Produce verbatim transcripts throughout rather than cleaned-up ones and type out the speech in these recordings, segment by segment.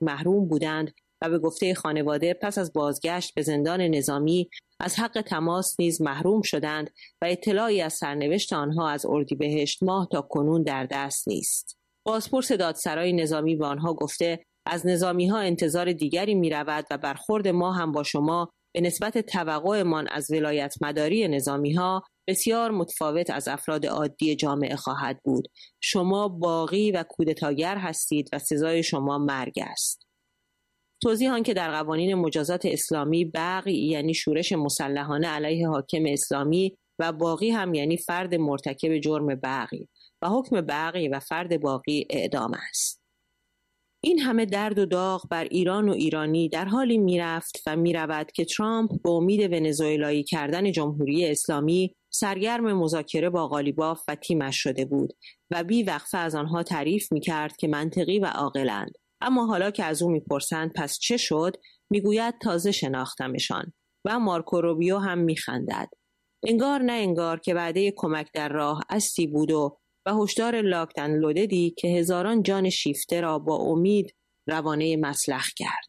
محروم بودند و به گفته خانواده پس از بازگشت به زندان نظامی از حق تماس نیز محروم شدند و اطلاعی از سرنوشت آنها از اردیبهشت ماه تا کنون در دست نیست. بازپرس دادسرای نظامی به آنها گفته از نظامی‌ها انتظار دیگری می‌رود و برخورد ما هم با شما به نسبت توقعمان از ولایت مداری نظامی‌ها بسیار متفاوت از افراد عادی جامعه خواهد بود. شما باغی و کودتاگر هستید و سزای شما مرگ است. توضیح آن که در قوانین مجازات اسلامی بغی یعنی شورش مسلحانه علیه حاکم اسلامی و باغی هم یعنی فرد مرتکب جرم بغی و حکم بغی و فرد باغی اعدام است. این همه درد و داغ بر ایران و ایرانی در حالی میرفت و میرود که ترامپ به امید ونزوئلایی کردن جمهوری اسلامی سرگرم مذاکره با قالیباف و تیمش شده بود و بی وقفه از آنها تعریف میکرد که منطقی و عاقلند. اما حالا که از او میپرسند پس چه شد، میگوید تازه شناختمشان و مارکو روبیو هم میخندد. انگار نه انگار که وعده کمک در راه استی بود و و هشدار لاکت اند لوددی که هزاران جان شیفته را با امید روانه مسلخ کرد.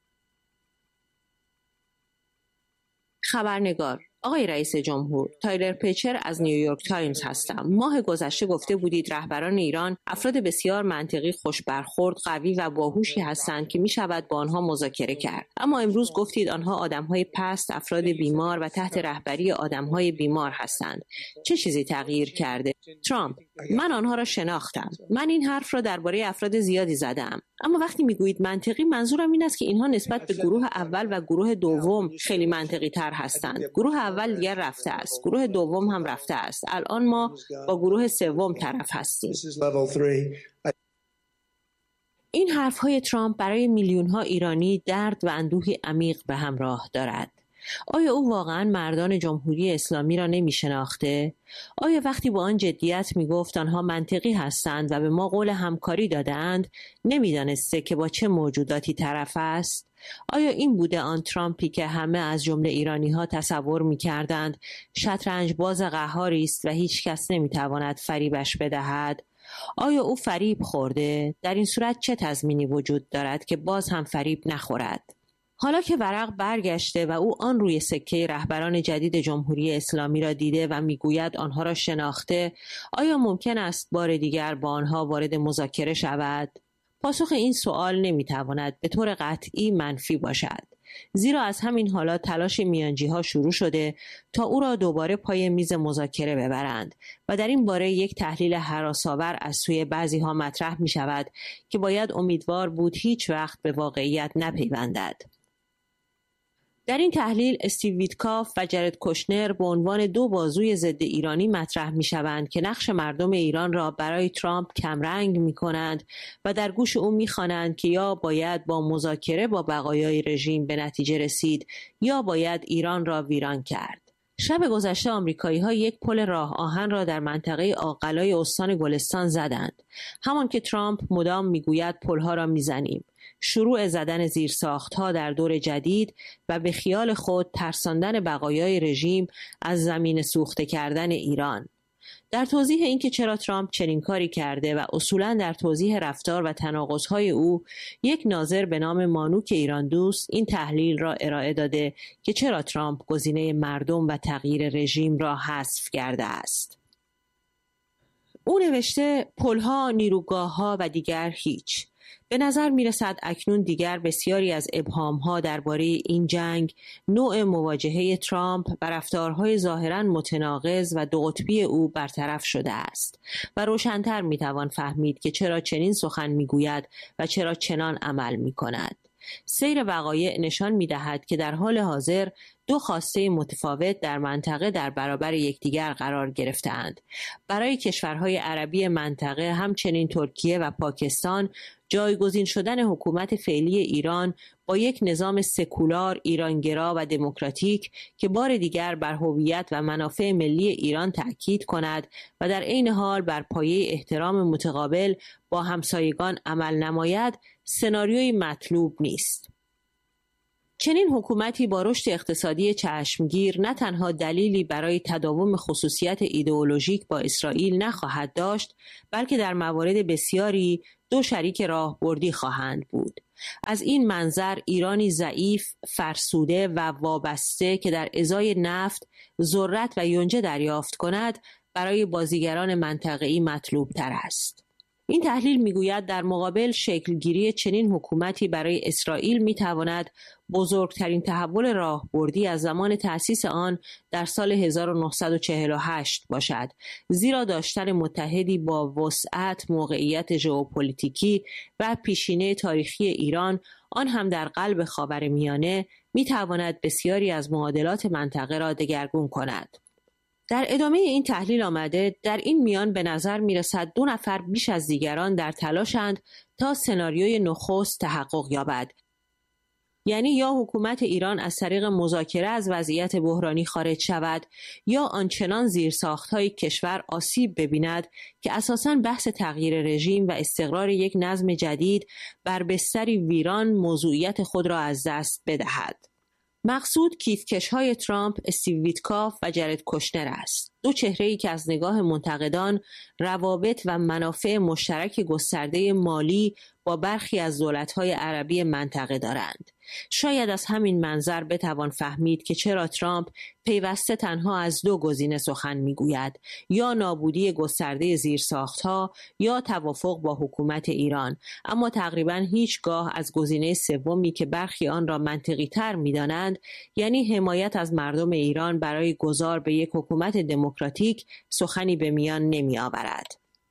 خبرنگار: آقای رئیس جمهور، تایلر پیچر از نیویورک تایمز هستم. ماه گذشته گفته بودید رهبران ایران افراد بسیار منطقی، خوش برخورد، قوی و باهوشی هستند که می شود با آنها مذاکره کرد. اما امروز گفتید آنها آدمهای پست، افراد بیمار و تحت رهبری آدمهای بیمار هستند. چه چیزی تغییر کرده؟ ترامپ: من آنها را شناختم. من این حرف را درباره افراد زیادی زدم. اما وقتی میگویید منطقی، منظورم این است که اینها نسبت به گروه اول و گروه دوم خیلی منطقی تر هستند. گروه اول دیگر رفته است، گروه دوم هم رفته است. الان ما با گروه سوم طرف هستیم. این حرفهای ترامپ برای میلیون‌ها ایرانی درد و اندوهی عمیق به همراه دارد. آیا او واقعا مردان جمهوری اسلامی را نمی شناخته؟ آیا وقتی با آن جدیت می گفت آنها منطقی هستند و به ما قول همکاری دادند نمی دانسته که با چه موجوداتی طرف است؟ آیا این بوده آن ترامپی که همه از جمله ایرانی ها تصور می کردند شطرنج باز قهاری است و هیچ کس نمی تواند فریبش بدهد؟ آیا او فریب خورده؟ در این صورت چه تضمینی وجود دارد که باز هم فریب نخورد؟ حالا که ورق برگشته و او آن روی سکه رهبران جدید جمهوری اسلامی را دیده و میگوید آنها را شناخته، آیا ممکن است بار دیگر با آنها وارد مذاکره شود؟ پاسخ این سوال نمیتواند به طور قطعی منفی باشد. زیرا از همین حالا تلاش میانجی‌ها شروع شده تا او را دوباره پای میز مذاکره ببرند و در این باره یک تحلیل هراس‌آور از سوی بعضی‌ها مطرح می شود که باید امیدوار بود هیچ وقت به واقعیت نپیوندد. در این تحلیل استیو ویتکاف و جرد کوشنر به عنوان دو بازوی ضد ایرانی مطرح می شوند که نقش مردم ایران را برای ترامپ کمرنگ می کنند و در گوش او می خوانند که یا باید با مذاکره با بقایای رژیم به نتیجه رسید یا باید ایران را ویران کرد. شب گذشته آمریکایی‌ها یک پل راه آهن را در منطقه آقلای استان گلستان زدند. همان که ترامپ مدام میگوید پلها را میزنیم. شروع زدن زیرساختها در دور جدید و به خیال خود ترساندن بقایای رژیم از زمین سوخته کردن ایران. در توضیح اینکه چرا ترامپ چنین کاری کرده و اصولاً در توضیح رفتار و تناقض‌های او، یک ناظر به نام مانوک ایران دوست این تحلیل را ارائه داده که چرا ترامپ گزینه مردم و تغییر رژیم را حذف کرده است. او نوشته پلها، نیروگاه‌ها و دیگر هیچ. به نظر می رسد اکنون دیگر بسیاری از ابهام‌ها درباره این جنگ، نوع مواجهه ترامپ و رفتارهای ظاهراً متناقض و دو قطبی او برطرف شده است و روشن‌تر می توان فهمید که چرا چنین سخن می گوید و چرا چنان عمل می کند. سیر وقایع نشان می دهد که در حال حاضر دو خواسته متفاوت در منطقه در برابر یکدیگر قرار گرفته‌اند. برای کشورهای عربی منطقه همچنین ترکیه و پاکستان جایگزین شدن حکومت فعلی ایران با یک نظام سکولار، ایرانگرا و دموکراتیک که بار دیگر بر هویت و منافع ملی ایران تأکید کند و در عین حال بر پایه احترام متقابل با همسایگان عمل نماید، سناریوی مطلوب نیست. چنین حکومتی با رشد اقتصادی چشمگیر نه تنها دلیلی برای تداوم خصوصیت ایدئولوژیک با اسرائیل نخواهد داشت، بلکه در موارد بسیاری دو شریک راهبردی خواهند بود. از این منظر ایرانی ضعیف، فرسوده و وابسته که در ازای نفت، ذرت و یونجه دریافت کند برای بازیگران منطقه‌ای مطلوب تر است. این تحلیل میگوید در مقابل شکلگیری چنین حکومتی برای اسرائیل میتواند بزرگترین تحول راهبردی از زمان تأسیس آن در سال هزار و نهصد و چهل و هشت باشد، زیرا داشتن متحدی با وسعت، موقعیت ژئوپلیتیکی و پیشینه تاریخی ایران، آن هم در قلب خاورمیانه، میتواند بسیاری از معادلات منطقه را دگرگون کند. در ادامه این تحلیل آمده در این میان به نظر می رسد دو نفر بیش از دیگران در تلاشند تا سناریوی نخست تحقق یابد، یعنی یا حکومت ایران از طریق مذاکره از وضعیت بحرانی خارج شود یا آنچنان زیرساخت‌های کشور آسیب ببیند که اساساً بحث تغییر رژیم و استقرار یک نظم جدید بر بستری ویران موضوعیت خود را از دست بدهد. مقصود کیفکش‌های ترامپ، استیو ویتکاف و جرد کوشنر است. دو چهره‌ای که از نگاه منتقدان روابط و منافع مشترک گسترده مالی با برخی از دولت‌های عربی منطقه دارند. شاید از همین منظر بتوان فهمید که چرا ترامپ پیوسته تنها از دو گزینه سخن میگوید، یا نابودی گسترده زیرساخت‌ها یا توافق با حکومت ایران، اما تقریباً هیچگاه از گزینه سومی که برخی آن را منطقی‌تر می‌دانند، یعنی حمایت از مردم ایران برای گذار به یک حکومت دموکراتیک، سخنی به میان نمی‌آورد.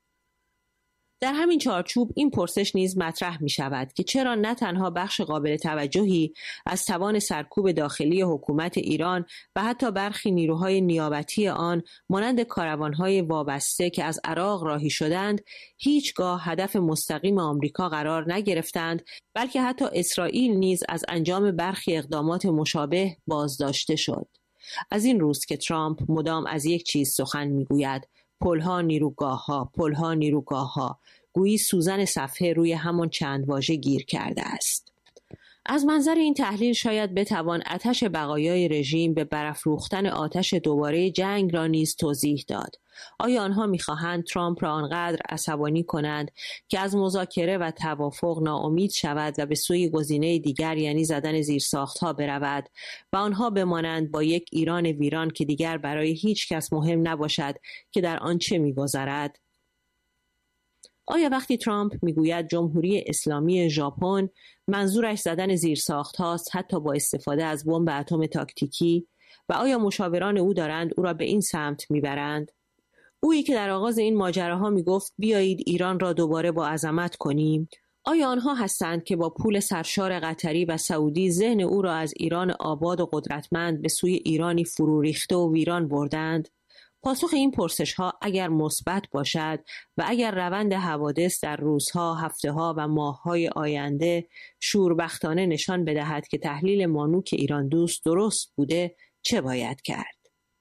در همین چارچوب این پرسش نیز مطرح می شود که چرا نه تنها بخش قابل توجهی از توان سرکوب داخلی حکومت ایران و حتی برخی نیروهای نیابتی آن مانند کاروانهای وابسته که از عراق راهی شدند هیچگاه هدف مستقیم آمریکا قرار نگرفتند، بلکه حتی اسرائیل نیز از انجام برخی اقدامات مشابه بازداشته شد. از این روست که ترامپ مدام از یک چیز سخن می گوید: پلها نیروگاه‌ها، پلها نیروگاه‌ها، گویی سوزن صفحه روی همان چند واژه گیر کرده است. از منظر این تحلیل شاید بتوان آتش بقایای رژیم به برافروختن آتش دوباره جنگ را نیز توضیح داد. آیا آنها می‌خواهند ترامپ را آنقدر عصبانی کنند که از مذاکره و توافق ناامید شود و به سوی گزینه دیگر، یعنی زدن زیرساخت‌ها برود و آنها بمانند با یک ایران ویران که دیگر برای هیچ کس مهم نباشد که در آن چه می‌گذرد؟ آیا وقتی ترامپ میگوید جمهوری اسلامی ژاپن منظورش زدن زیرساخت‌هاست، حتی با استفاده از بمب اتم تاکتیکی، و آیا مشاوران او دارند او را به این سمت میبرند؟ اویی که در آغاز این ماجراها میگفت بیایید ایران را دوباره با عظمت کنیم، آیا آنها هستند که با پول سرشار قطری و سعودی ذهن او را از ایران آباد و قدرتمند به سوی ایرانی فرو ریخته و ویران بردند؟ پاسخ این پرسش‌ها اگر مثبت باشد و اگر روند حوادث در روزها، هفته‌ها و ماه‌های آینده شوربختانه نشان بدهد که تحلیل مانوک ایران دوست درست بوده، چه باید کرد؟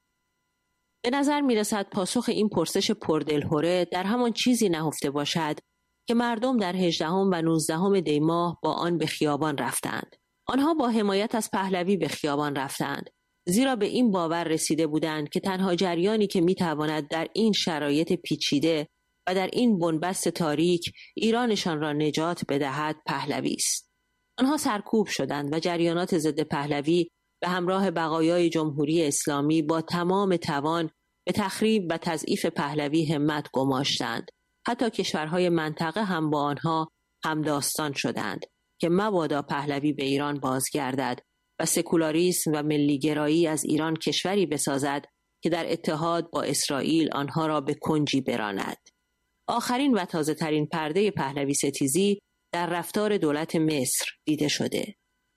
به نظر می‌رسد پاسخ این پرسش پردلهوره در همان چیزی نهفته باشد که مردم در هجدهم و نوزدهم دی ماه با آن به خیابان رفتند. آنها با حمایت از پهلوی به خیابان رفتند، زیرا به این باور رسیده بودند که تنها جریانی که میتواند در این شرایط پیچیده و در این بنبست تاریک ایرانشان را نجات بدهد پهلوی است. آنها سرکوب شدند و جریانات ضد پهلوی به همراه بقایای جمهوری اسلامی با تمام توان به تخریب و تضعیف پهلوی همت گماشتند. حتی کشورهای منطقه هم با آنها همداستان شدند که مبادا پهلوی به ایران بازگردد و سکولاریسم و ملیگرایی از ایران کشوری بسازد که در اتحاد با اسرائیل آنها را به کنجی براند. آخرین و تازه ترین پرده پهلوی ستیزی در رفتار دولت مصر دیده شده.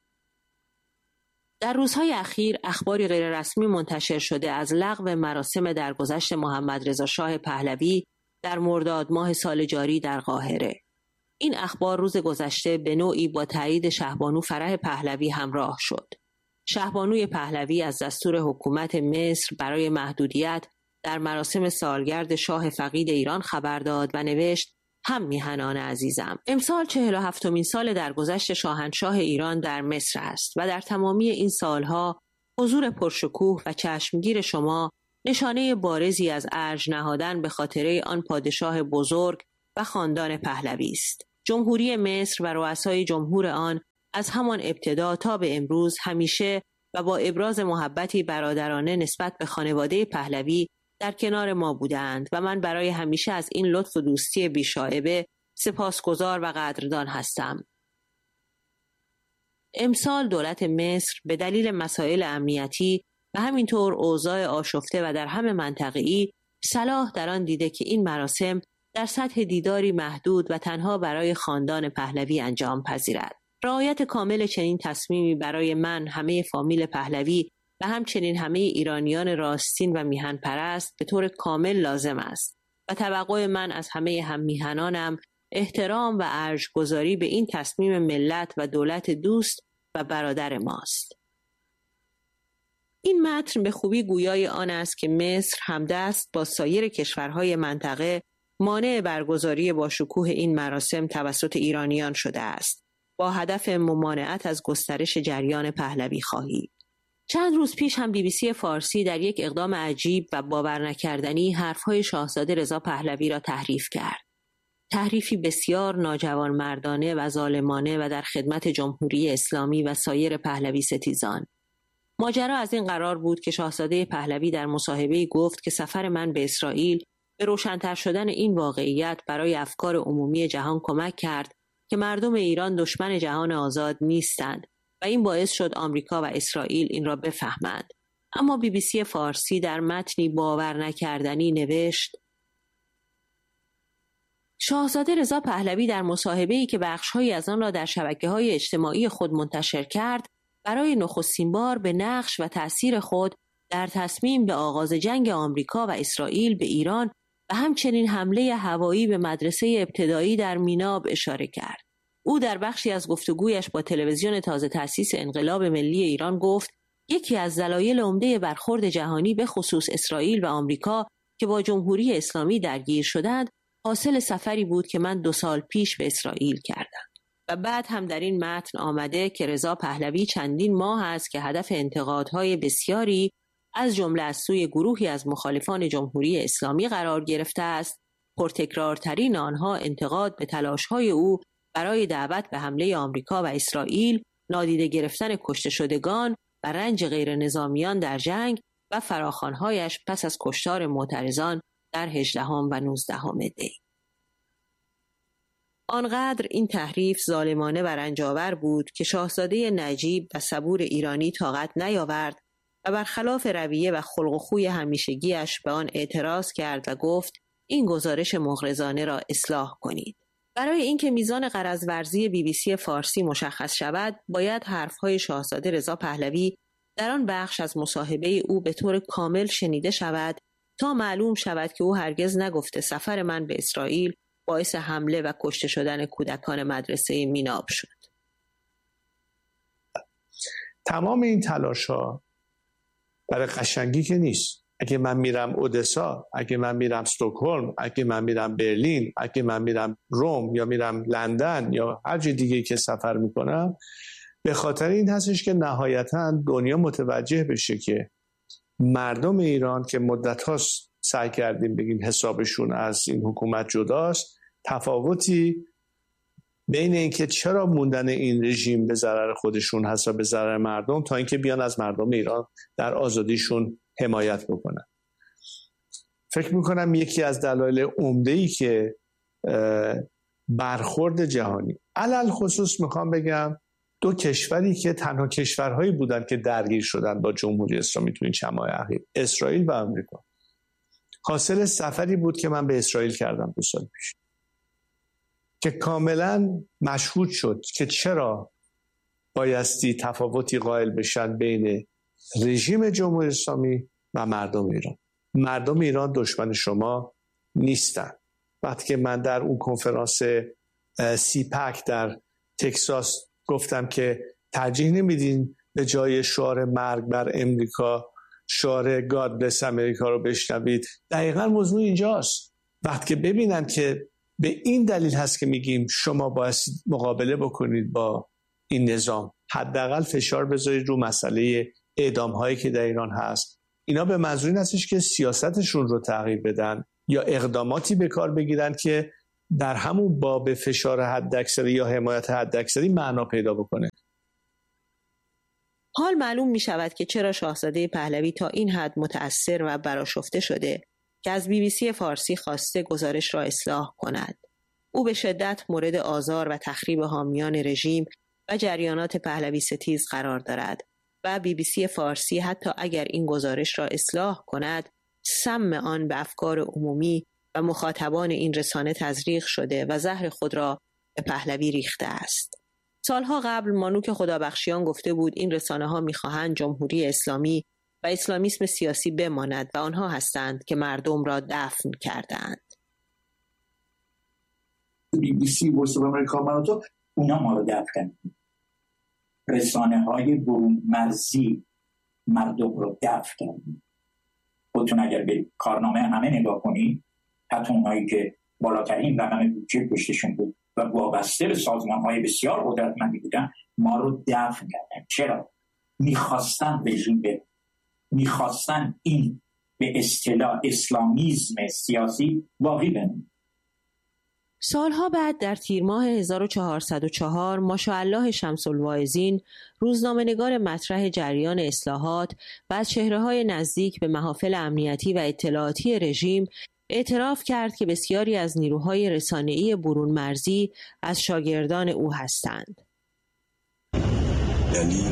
در روزهای اخیر اخباری غیررسمی منتشر شده از لغو مراسم درگذشت محمد رضا شاه پهلوی در مرداد ماه سال جاری در قاهره. این اخبار روز گذشته به نوعی با تایید شهبانو فرح پهلوی همراه شد. شهبانوی پهلوی از دستور حکومت مصر برای محدودیت در مراسم سالگرد شاه فقید ایران خبر داد و نوشت: هم میهنان عزیزم، امسال چهل و هفتمین سال درگذشت شاهنشاه ایران در مصر است و در تمامی این سالها حضور پرشکوه و چشمگیر شما نشانه بارزی از ارج نهادن به خاطره آن پادشاه بزرگ و خاندان پهلوی است. جمهوری مصر و رؤسای جمهور آن از همان ابتدا تا به امروز همیشه و با ابراز محبتی برادرانه نسبت به خانواده پهلوی در کنار ما بودند و من برای همیشه از این لطف و دوستی بی‌شائبه سپاسگزار و قدردان هستم. امسال دولت مصر به دلیل مسائل امنیتی و همینطور اوضاع آشفته و در همه منطقه‌ای صلاح در آن دیده که این مراسم در سطح دیداری محدود و تنها برای خاندان پهلوی انجام پذیرد. رعایت کامل چنین تصمیمی برای من، همه فامیل پهلوی و همچنین همه ایرانیان راستین و میهن پرست به طور کامل لازم است و توقع من از همه هم میهنانم احترام و ارجح‌گذاری به این تصمیم ملت و دولت دوست و برادر ماست. این متن به خوبی گویای آن است که مصر همدست با سایر کشورهای منطقه مانع برگزاری با شکوه این مراسم توسط ایرانیان شده است، با هدف ممانعت از گسترش جریان پهلوی خواهی. چند روز پیش هم بی بی سی فارسی در یک اقدام عجیب و باور نکردنی حرفهای شاهزاده رضا پهلوی را تحریف کرد. تحریفی بسیار ناجوانمردانه و ظالمانه و در خدمت جمهوری اسلامی و سایر پهلوی ستیزان. ماجرا از این قرار بود که شاهزاده پهلوی در مصاحبه‌ای گفت که سفر من به اسرائیل به روشن‌تر شدن این واقعیت برای افکار عمومی جهان کمک کرد که مردم ایران دشمن جهان آزاد نیستند و این باعث شد آمریکا و اسرائیل این را بفهمند. اما بی بی سی فارسی در متنی باور نکردنی نوشت: شاهزاده رضا پهلوی در مصاحبه‌ای که بخش‌هایی از آن را در شبکه‌های اجتماعی خود منتشر کرد، برای نخستین بار به نقش و تأثیر خود در تصمیم به آغاز جنگ آمریکا و اسرائیل به ایران و همچنین حمله هوایی به مدرسه ابتدایی در میناب اشاره کرد. او در بخشی از گفتگویش با تلویزیون تازه تأسیس انقلاب ملی ایران گفت: یکی از دلایل عمده برخورد جهانی به خصوص اسرائیل و آمریکا که با جمهوری اسلامی درگیر شدند، حاصل سفری بود که من دو سال پیش به اسرائیل کردم. و بعد هم در این متن آمده که رضا پهلوی چندین ماه است که هدف انتقادهای بسیاری از جمله از سوی گروهی از مخالفان جمهوری اسلامی قرار گرفته است. پرتکرارترین آنها انتقاد به تلاش‌های او برای دعوت به حمله آمریکا و اسرائیل، نادیده گرفتن کشته شدگان و رنج غیر نظامیان در جنگ و فراخوان‌هایش پس از کشتار معترضان در هجدهم و نوزدهم دی. آنقدر این تحریف ظالمانه و رنجاور بود که شاهزاده نجیب و صبور ایرانی طاقت نیاورد و برخلاف رویه و خلق و خوی همیشگیش به آن اعتراض کرد و گفت: این گزارش مغرضانه را اصلاح کنید. برای اینکه میزان غرض‌ورزی بی بی سی فارسی مشخص شود، باید حرفهای شاهزاده رضا پهلوی در آن بخش از مصاحبه او به طور کامل شنیده شود تا معلوم شود که او هرگز نگفته سفر من به اسرائیل باعث حمله و کشته شدن کودکان مدرسه میناب شد. تمام این تلاش‌ها برای قشنگی که نیست. اگه من میرم اودسا، اگه من میرم استکهلم، اگه من میرم برلین، اگه من میرم روم یا میرم لندن یا هر جای دیگه که سفر میکنم، به خاطر این هستش که نهایتاً دنیا متوجه بشه که مردم ایران که مدت هاست سعی کردیم بگیم حسابشون از این حکومت جداست، تفاوتی بین اینکه چرا موندن این رژیم به ضرر خودشون هست و به ضرر مردم، تا اینکه بیان از مردم ایران در آزادیشون حمایت بکنن. فکر میکنم یکی از دلایل عمده‌ای که برخورد جهانی، علل خصوص میخوام بگم دو کشوری که تنها کشورهایی بودن که درگیر شدن با جمهوری اسلامی تو این چند ماه اخیر، اسرائیل و آمریکا، حاصل سفری بود که من به اسرائیل کردم دو سال پیش که کاملا مشهود شد که چرا بایستی تفاوتی قائل بشن بین رژیم جمهوری اسلامی و مردم ایران. مردم ایران دشمن شما نیستن. وقتی که من در اون کنفرانس سی پک در تکساس گفتم که ترجیح نمیدین به جای شعار مرگ بر امریکا شعار گاد بلس امریکا رو بشنوید، دقیقاً موضوع اینجاست. وقتی که ببینن که به این دلیل هست که میگیم شما باید مقابله بکنید با این نظام، حداقل فشار بذارید رو مسئله اعدام هایی که در ایران هست. اینا به منظور این هستش که سیاستشون رو تغییر بدن یا اقداماتی به کار بگیرن که در همون باب فشار حداکثری یا حمایت حداکثری معنا پیدا بکنه. حال معلوم می شود که چرا شاهزاده پهلوی تا این حد متأثر و برآشفته شده که از بی بی سی فارسی خواسته گزارش را اصلاح کند. او به شدت مورد آزار و تخریب حامیان رژیم و جریانات پهلوی ستیز قرار دارد و بی بی سی فارسی حتی اگر این گزارش را اصلاح کند، سم آن به افکار عمومی و مخاطبان این رسانه تزریق شده و زهر خود را به پهلوی ریخته است. سالها قبل مانوک خدابخشیان گفته بود این رسانه ها می‌خواهند جمهوری اسلامی و اسلامیسم سیاسی بماند و آنها هستند که مردم را دفن کردند. بی بی سی و صبح امریکا منوتو اونا ما رو دفن کردند. رسانه های برون مرزی مردم رو دفن کردند. خودتون اگر به کارنامه همه نگاه کنید، حتی اونایی که بالاترین رقم بودجه پشتشون بود و وابسته به سازمان‌های بسیار قدرتمندی بودن، ما رو دفن کردن. چرا؟ میخواستن رژیم به میخواستن این به اصطلاح اسلامیسم سیاسی واقعی بمونه. سالها بعد در تیر ماه هزار و چهارصد و چهار ماشاءالله شمس الواعظین، روزنامه‌نگار مطرح جریان اصلاحات و از چهره‌های نزدیک به محافل امنیتی و اطلاعاتی رژیم، اعتراف کرد که بسیاری از نیروهای رسانه‌ای برون مرزی از شاگردان او هستند. یعنی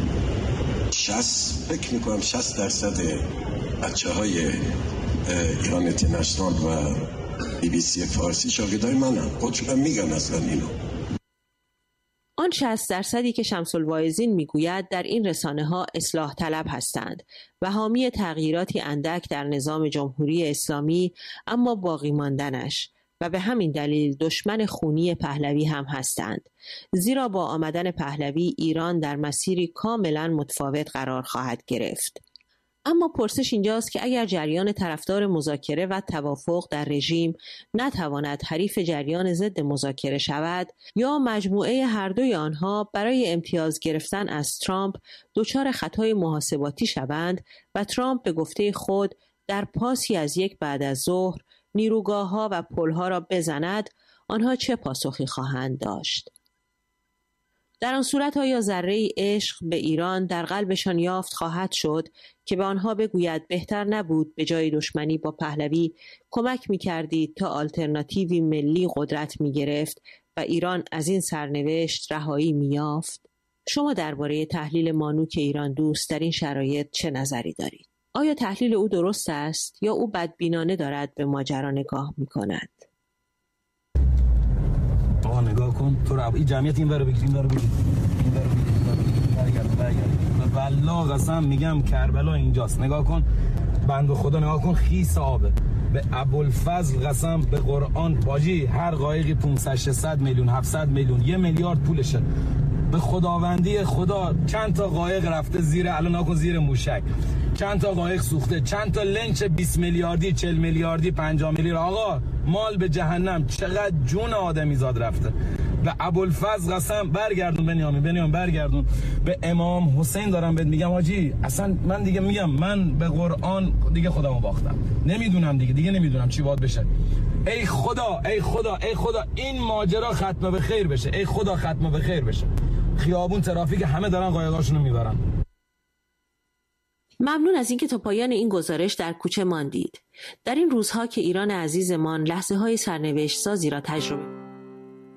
شصت فکر می‌کنم شصت درصد بچه‌های ایران اینترنشنال و بی بی سی فارسی شاگردای منم. خودشون میگن اصلا اینو. آن شصت درصدی که شمس الواعظین میگوید در این رسانه ها اصلاح طلب هستند و حامی تغییراتی اندک در نظام جمهوری اسلامی، اما باقی ماندنش، و به همین دلیل دشمن خونی پهلوی هم هستند، زیرا با آمدن پهلوی ایران در مسیری کاملا متفاوت قرار خواهد گرفت. اما پرسش اینجاست که اگر جریان طرفدار مذاکره و توافق در رژیم نتواند حریف جریان ضد مذاکره شود، یا مجموعه هر دوی آنها برای امتیاز گرفتن از ترامپ دچار خطای محاسباتی شوند و ترامپ به گفته خود در پاسی از یک بعد از ظهر نیروگاه‌ها و پل‌ها را بزند، آنها چه پاسخی خواهند داشت؟ در آن صورت آیا ذره‌ای عشق به ایران در قلبشان یافت خواهد شد که به آنها بگوید بهتر نبود به جای دشمنی با پهلوی کمک می‌کردید تا آلترناتیوی ملی قدرت می‌گرفت و ایران از این سرنوشت رهایی می‌یافت؟ شما درباره تحلیل مانوک ایران دوست در این شرایط چه نظری دارید؟ آیا تحلیل او درست است یا او بدبینانه دارد به ماجرا نگاه می‌کند؟ آقا نگاه کن، تو رو این جمعیت این ورو بگیر، این ورو بگیر، این ورو بگیر، برگرد، برگرد. والله قسم میگم کربلا اینجاست. نگاه کن، بنده خدا نگاه کن، خیس آبه. به ابوالفضل قسم به قرآن باجی، هر قایقی پانصد ششصد میلیون هفتصد میلیون یه میلیارد پولشه. به خداوندی خدا چند تا قایق رفته زیر، الان نکن زیر موشک، چند تا قایق سوخته، چند تا لنچ بیست میلیاردی چهل میلیاردی پنجاه میلیارد. آقا مال به جهنم، چقدر جون آدمیزاد رفته. به ابوالفضل قسم برگردون، بنیامین بنیامین برگردون. به امام حسین دارم بهت میگم حاجی، اصلا من دیگه میگم، من به قرآن دیگه خودمو باختم، نمیدونم دیگه دیگه نمیدونم چی باید بشه. ای خدا ای خدا ای خدا این ماجرا ختم به خیر بشه، ای خدا ختم به خیر بشه. خیابون ترافیک همه دارن قایقاشونو میبرن. ممنون از اینکه تا پایان این گزارش در کوچه ماندید. در این روزها که ایران عزیزمان لحظه های سرنوشت سازی را تجربه